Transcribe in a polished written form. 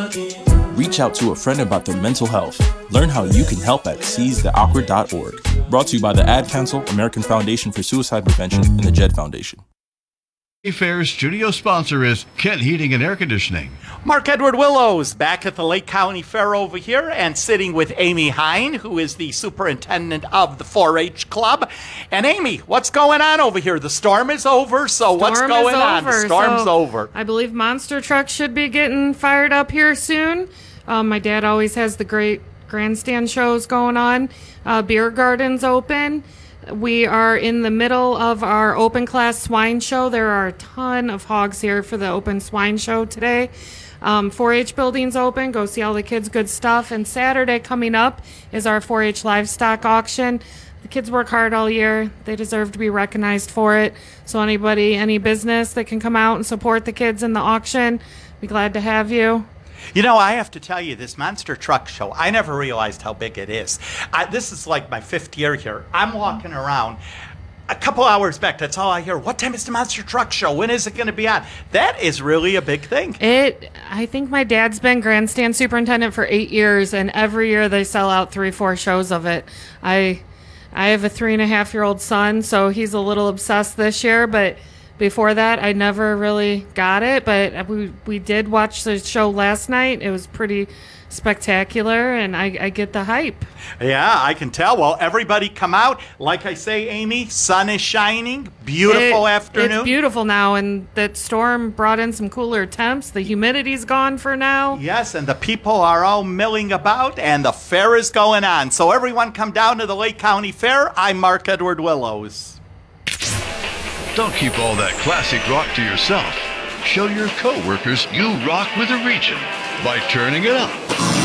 Reach out to a friend about their mental health. Learn how you can help at seizetheawkward.org. Brought to you by the Ad Council, American Foundation for Suicide Prevention, and the JED Foundation. Fair's studio sponsor is Kent Heating and Air Conditioning. Mark Edward Willows back at the Lake County Fair over here and sitting with Amy Hine, who is the superintendent of the 4-H Club. And Amy, what's going on over here? The storm is over, so what's going on? The storm's over. I believe monster trucks should be getting fired up here soon. My dad always has the great grandstand shows going on. Beer Garden's open. We are in the middle of our open class swine show. There are a ton of hogs here for the open swine show today. 4-H building's open. Go see all the kids' good stuff. And Saturday coming up is our 4-H livestock auction. The kids work hard all year. They deserve to be recognized for it. So anybody, any business that can come out and support the kids in the auction, be glad to have you. You know, I have to tell you, this monster truck show, I never realized how big it is. This is like my 5th year here. I'm walking around. A couple hours back, that's all I hear. What time is the monster truck show? When is it going to be on? That is really a big thing. I think my dad's been grandstand superintendent for 8 years, and every year they sell out 3-4 shows of it. I have a 3.5-year-old son, so he's a little obsessed this year, but before that, I never really got it, but we did watch the show last night. It was pretty spectacular, and I get the hype. Yeah, I can tell. Well, everybody come out. Like I say, Amy, sun is shining. Beautiful afternoon. It's beautiful now, and that storm brought in some cooler temps. The humidity's gone for now. Yes, and the people are all milling about, and the fair is going on. So everyone come down to the Lake County Fair. I'm Mark Edward Willows. Don't keep all that classic rock to yourself. Show your co-workers you rock with a region by turning it up.